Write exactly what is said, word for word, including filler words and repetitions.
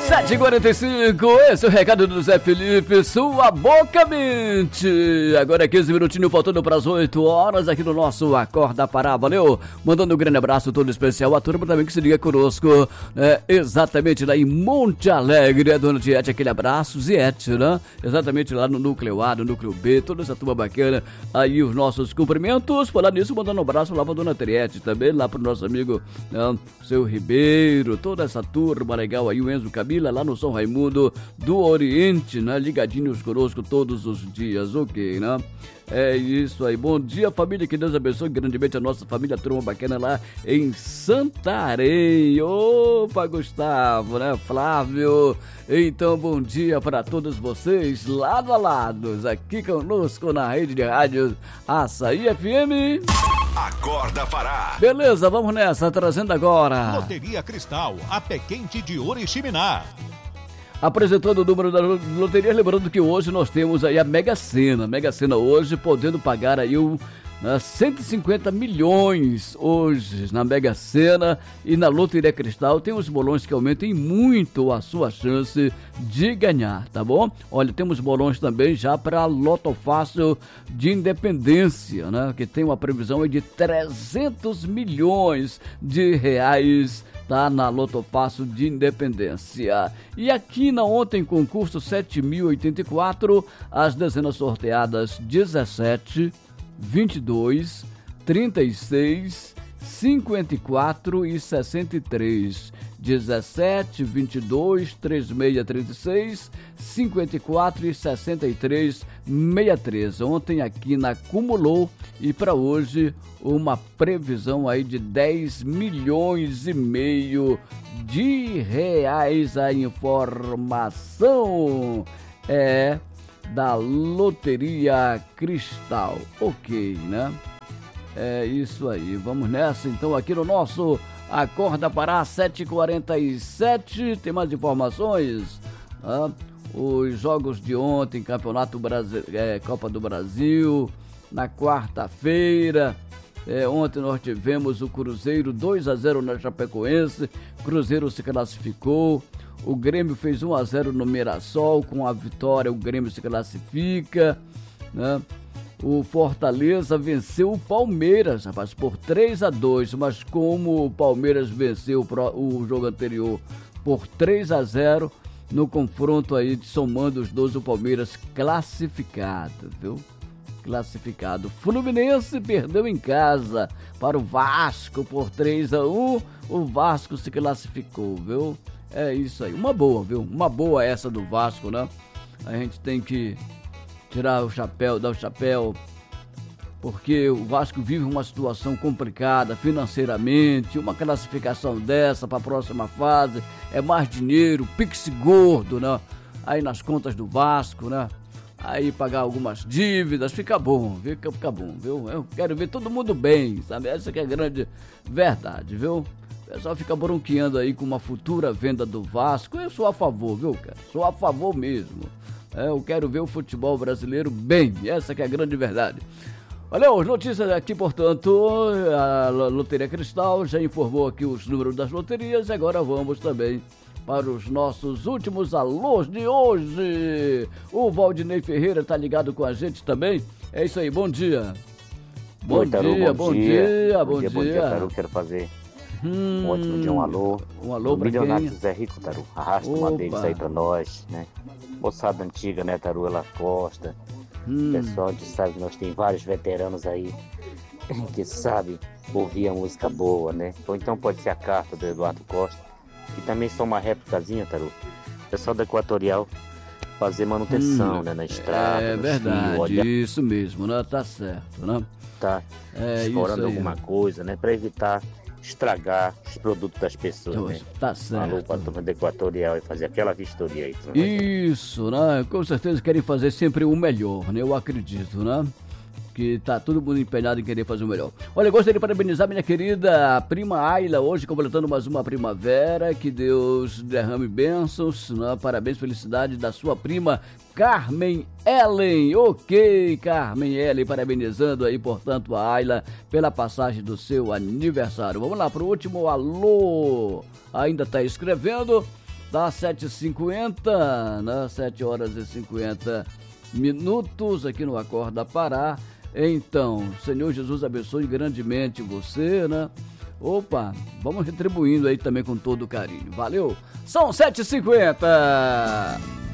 sete e quarenta e cinco, esse é o recado do Zé Felipe, sua boca mente. Agora é quinze minutinhos, faltando para as oito horas aqui no nosso Acorda Pará, valeu? Mandando um grande abraço todo especial a turma também que se liga conosco, né? Exatamente lá em Monte Alegre, a dona Tiete, aquele abraço, Ziete, né? Exatamente lá no Núcleo A, no Núcleo B, toda essa turma bacana, aí os nossos cumprimentos. Falar nisso, mandando um abraço lá pra dona Tiete também, lá pro nosso amigo, né? Seu Ribeiro, toda essa turma legal aí, o Enzo Camila, lá no São Raimundo do Oriente, né? Ligadinhos conosco todos os dias, ok, né? É isso aí, bom dia família, que Deus abençoe grandemente a nossa família, turma bacana lá em Santarém. Opa, Gustavo, né, Flávio? Então, bom dia para todos vocês, lado a lado, aqui conosco na rede de rádios Açaí F M. Acorda Pará. Beleza, vamos nessa, trazendo agora Loteria Cristal, a pé quente de Oriximiná. Apresentando o número da loteria, lembrando que hoje nós temos aí a Mega Sena. Mega Sena hoje podendo pagar aí o, né, cento e cinquenta milhões hoje na Mega Sena, e na Loteria Cristal tem os bolões que aumentem muito a sua chance de ganhar, tá bom? Olha, temos bolões também já para Loto Fácil de Independência, né? Que tem uma previsão aí de trezentos milhões de reais, tá, na Loto Fácil de Independência. E aqui na ontem concurso sete mil e oitenta e quatro, as dezenas sorteadas dezessete, vinte e dois, trinta e seis, cinquenta e quatro e sessenta e três. dezessete, vinte e dois, trinta e seis, trinta e seis, cinquenta e quatro e sessenta e três, sessenta e três. Ontem aqui na acumulou, e para hoje uma previsão aí de dez milhões e meio de reais. A informação é da Loteria Cristal, ok, né? É isso aí, vamos nessa então aqui no nosso Acorda Pará, sete e quarenta e sete, tem mais informações? Ah, os jogos de ontem, Campeonato Brasil, é, Copa do Brasil, na quarta-feira, é, ontem nós tivemos o Cruzeiro dois a zero na Chapecoense, Cruzeiro se classificou, o Grêmio fez um a zero no Mirassol, com a vitória o Grêmio se classifica, né? O Fortaleza venceu o Palmeiras, rapaz, por três a dois, mas como o Palmeiras venceu o jogo anterior por três a zero, no confronto aí, somando os dois, o Palmeiras classificado, viu? Classificado. Fluminense perdeu em casa para o Vasco por três a um, o Vasco se classificou, viu? É isso aí, uma boa, viu? Uma boa essa do Vasco, né? A gente tem que tirar o chapéu, dar o chapéu, porque o Vasco vive uma situação complicada financeiramente, uma classificação dessa para a próxima fase, é mais dinheiro, pix gordo, né? Aí nas contas do Vasco, né? Aí pagar algumas dívidas, fica bom, fica, fica bom, viu? Eu quero ver todo mundo bem, sabe? Essa que é a grande verdade, viu? O pessoal fica bronqueando aí com uma futura venda do Vasco, eu sou a favor, viu, cara? Sou a favor mesmo. É, eu quero ver o futebol brasileiro bem, essa que é a grande verdade. Olha, as notícias aqui, portanto, a Loteria Cristal já informou aqui os números das loterias, agora vamos também para os nossos últimos alôs de hoje. O Valdinei Ferreira tá ligado com a gente também, é isso aí, bom dia. Bom, Oi, Taru, dia, bom, bom dia, dia, bom dia. Bom dia, Taru, quero fazer hum, um ótimo dia, um alô. Um alô para quem? Milionário José Rico, Taru, arrasta uma deles aí pra nós, né? Moçada antiga, né, Taru, ela Costa. Hum. Pessoal, a gente sabe que nós tem vários veteranos aí que sabe ouvir a música boa, né? Ou então pode ser a carta do Eduardo Costa. E também só uma réplicazinha, Taru. Pessoal da Equatorial fazer manutenção, hum. né, na estrada. É verdade, fios, olha... isso mesmo, né? Tá certo, né? Tá é explorando alguma coisa, né? Pra evitar estragar os produtos das pessoas, então, né? Tá certo. Alô, para a turma da Equatorial e fazer aquela vistoria aí. Isso, né? Com certeza querem fazer sempre o melhor, né? Eu acredito, né? Que tá todo mundo empenhado em querer fazer o melhor. Olha, eu gostaria de parabenizar minha querida prima Ayla, hoje completando mais uma primavera, que Deus derrame bênçãos, né? Parabéns, felicidade da sua prima Carmen Ellen. Ok, Carmen Ellen, parabenizando aí, portanto, a Ayla pela passagem do seu aniversário. Vamos lá para o último alô, ainda tá escrevendo. Tá sete e cinquenta, né? sete horas e cinquenta minutos aqui no Acorda Pará. Então, Senhor Jesus abençoe grandemente você, né? Opa, vamos retribuindo aí também com todo carinho. Valeu! São sete e cinquenta.